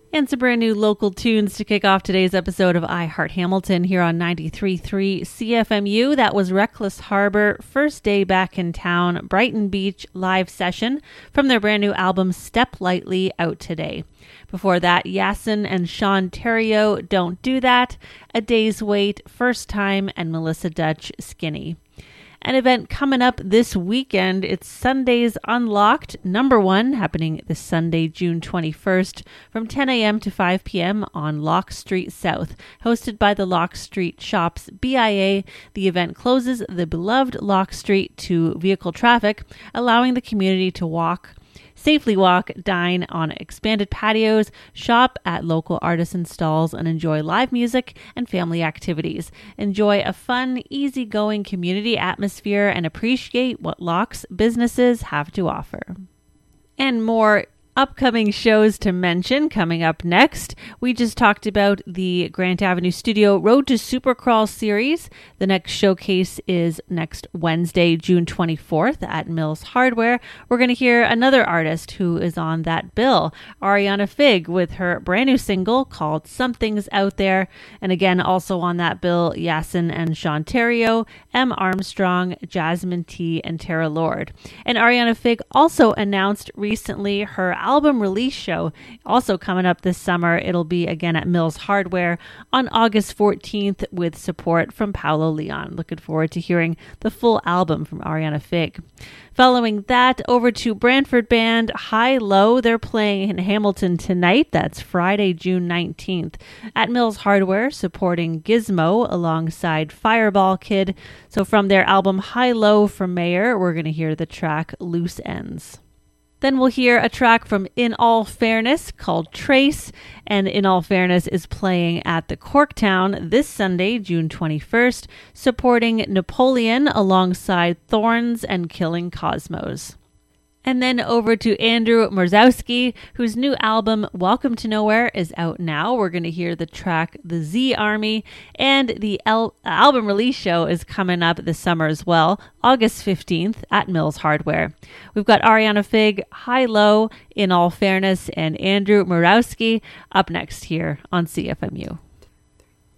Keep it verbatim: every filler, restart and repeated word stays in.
And some brand new local tunes to kick off today's episode of I Heart Hamilton here on ninety-three point three C F M U. That was Reckless Harbor, First Day Back in Town, Brighton Beach live session from their brand new album Step Lightly, out today. Before that, Yasin and Sean Terrio, Don't Do That, A Day's Wait, First Time, and Melissa Dutch, Skinny. An event coming up this weekend. It's Sundays Unlocked, number one, happening this Sunday, June twenty-first, from ten a.m. to five p.m. on Lock Street South. Hosted by the Lock Street Shops B I A, the event closes the beloved Lock Street to vehicle traffic, allowing the community to walk Safely walk, dine on expanded patios, shop at local artisan stalls, and enjoy live music and family activities. Enjoy a fun, easygoing community atmosphere and appreciate what Lock's businesses have to offer. And more upcoming shows to mention coming up next. We just talked about the Grant Avenue Studio Road to Supercrawl series. The next showcase is next Wednesday, June twenty-fourth at Mills Hardware. We're going to hear another artist who is on that bill, Ariana Fig, with her brand new single called Something's Out There. And again, also on that bill, Yasin and Sean Terrio, M. Armstrong, Jasmine T, and Tara Lord. And Ariana Fig also announced recently her album release show, also coming up this summer. It'll be again at Mills Hardware on August fourteenth with support from Paolo Leon. Looking forward to hearing the full album from Ariana Fig. Following that, over to Brantford band High Low. They're playing in Hamilton tonight. That's Friday, June nineteenth at Mills Hardware, supporting Gizmo alongside Fireball Kid. So from their album High Low from Mayor, we're going to hear the track Loose Ends. Then we'll hear a track from In All Fairness called Trace, and In All Fairness is playing at the Corktown this Sunday, June twenty-first, supporting Napoleon alongside Thorns and Killing Cosmos. And then over to Andrew Morzowski, whose new album, Welcome to Nowhere, is out now. We're going to hear the track The Z Army, and the el- album release show is coming up this summer as well, August fifteenth at Mills Hardware. We've got Ariana Fig, High Low, In All Fairness, and Andrew Morzowski up next here on C F M U.